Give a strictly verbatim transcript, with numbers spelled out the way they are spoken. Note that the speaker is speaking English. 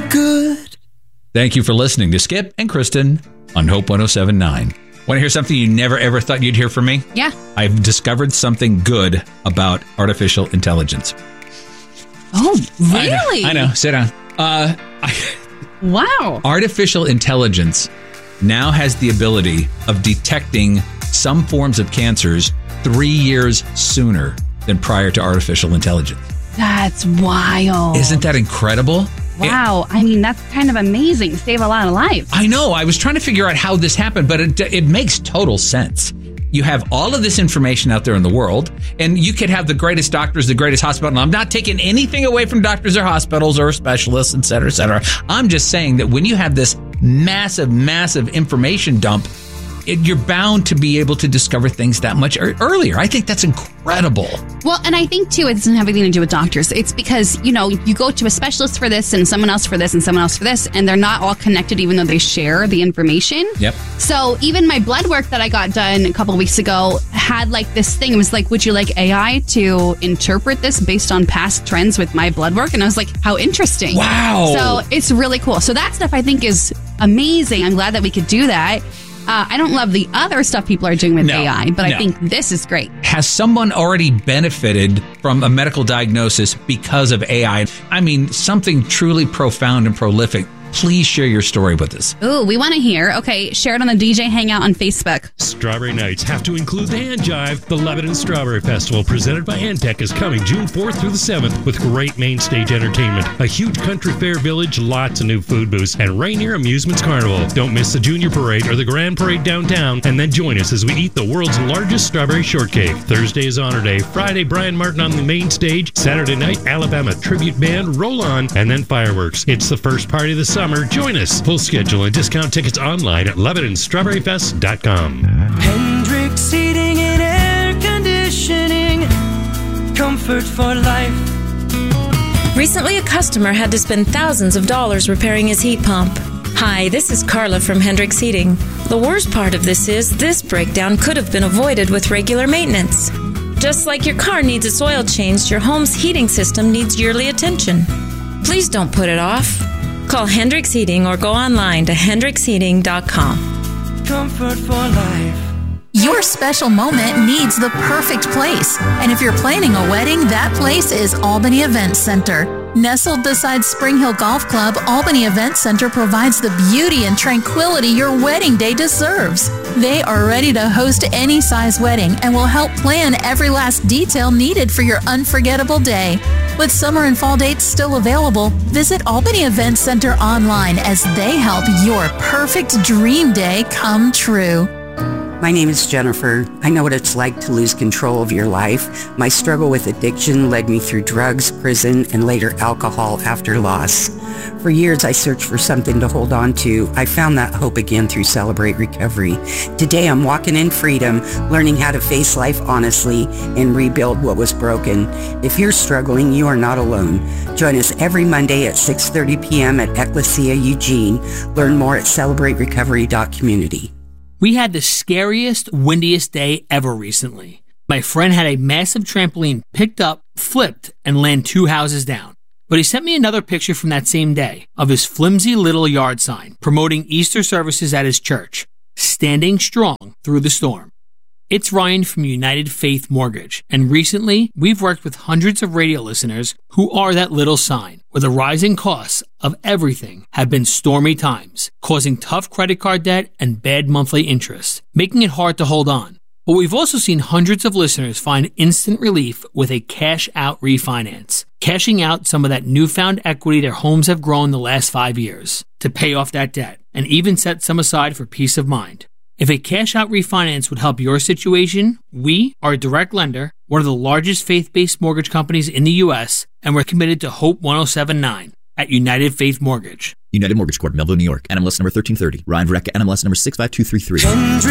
good. Thank you for listening to Skip and Kristen on Hope one oh seven point nine. Want to hear something you never ever thought you'd hear from me? Yeah. I've discovered something good about artificial intelligence. Oh, really? I know. I know. Sit down. Uh, I, wow. Artificial intelligence now has the ability of detecting some forms of cancers three years sooner than prior to artificial intelligence. That's wild. Isn't that incredible? Wow. I mean, that's kind of amazing. Save a lot of lives. I know. I was trying to figure out how this happened, but it, it makes total sense. You have all of this information out there in the world, and you could have the greatest doctors, the greatest hospital. And I'm not taking anything away from doctors or hospitals or specialists, et cetera, et cetera. I'm just saying that when you have this massive, massive information dump, it, you're bound to be able to discover things that much er- earlier. I think that's incredible. Well, and I think, too, it doesn't have anything to do with doctors. It's because, you know, you go to a specialist for this and someone else for this and someone else for this, and they're not all connected even though they share the information. Yep. So even my blood work that I got done a couple of weeks ago had like this thing. It was like, would you like A I to interpret this based on past trends with my blood work? And I was like, how interesting. Wow. So it's really cool. So that stuff I think is amazing. I'm glad that we could do that. Uh, I don't love the other stuff people are doing with no, A I, but no. I think this is great. Has someone already benefited from a medical diagnosis because of A I? I mean, something truly profound and prolific. Please share your story with us. Ooh, we want to hear. Okay, share it on the D J Hangout on Facebook. Strawberry Nights have to include the Hand Jive. The Lebanon Strawberry Festival, presented by Handtech, is coming June fourth through the seventh with great main stage entertainment, a huge country fair village, lots of new food booths, and Rainier Amusements Carnival. Don't miss the Junior Parade or the Grand Parade downtown, and then join us as we eat the world's largest strawberry shortcake. Thursday is Honor Day. Friday, Brian Martin on the main stage. Saturday night, Alabama Tribute Band, Roll On, and then fireworks. It's the first party of the summer. Join us. Full schedule and discount tickets online at Lebanon Strawberry Fest dot com. Hendrix Heating and Air Conditioning, comfort for life. Recently, a customer had to spend thousands of dollars repairing his heat pump. Hi, this is Carla from Hendrix Heating. The worst part of this is this breakdown could have been avoided with regular maintenance. Just like your car needs its oil changed, your home's heating system needs yearly attention. Please don't put it off. Call Hendrix Heating or go online to hendrix heating dot com. Comfort for life. Your special moment needs the perfect place. And if you're planning a wedding, that place is Albany Event Center. Nestled beside Spring Hill Golf Club, Albany Event Center provides the beauty and tranquility your wedding day deserves. They are ready to host any size wedding and will help plan every last detail needed for your unforgettable day. With summer and fall dates still available, visit Albany Event Center online as they help your perfect dream day come true. My name is Jennifer. I know what it's like to lose control of your life. My struggle with addiction led me through drugs, prison, and later alcohol after loss. For years, I searched for something to hold on to. I found that hope again through Celebrate Recovery. Today, I'm walking in freedom, learning how to face life honestly and rebuild what was broken. If you're struggling, you are not alone. Join us every Monday at six thirty p.m. at Ecclesia Eugene. Learn more at celebrate recovery dot community. We had the scariest, windiest day ever recently. My friend had a massive trampoline picked up, flipped, and land two houses down. But he sent me another picture from that same day of his flimsy little yard sign promoting Easter services at his church, standing strong through the storm. It's Ryan from United Faith Mortgage, and recently we've worked with hundreds of radio listeners who are that little sign, where the rising costs of everything have been stormy times, causing tough credit card debt and bad monthly interest, making it hard to hold on. But we've also seen hundreds of listeners find instant relief with a cash-out refinance, cashing out some of that newfound equity their homes have grown the last five years to pay off that debt, and even set some aside for peace of mind. If a cash-out refinance would help your situation, we are a direct lender, one of the largest faith-based mortgage companies in the U S, and we're committed to Hope one oh seven point nine at United Faith Mortgage. United Mortgage Corp, Melville, New York. N M L S number thirteen thirty. Ryan Verrecka, N M L S number six five two three three.